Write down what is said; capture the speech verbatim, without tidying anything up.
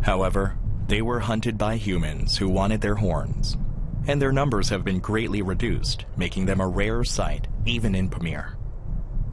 However, they were hunted by humans who wanted their horns, and their numbers have been greatly reduced, making them a rare sight even in Pamir.